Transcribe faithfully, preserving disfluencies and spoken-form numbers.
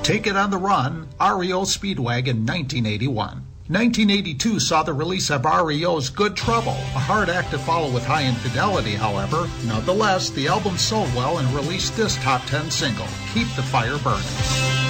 Take It on the Run, R E O Speedwagon, nineteen eighty-one. nineteen eighty-two saw the release of R E O's Good Trouble, a hard act to follow with high infidelity, however. Nonetheless, the album sold well and released this top ten single, Keep the Fire Burning.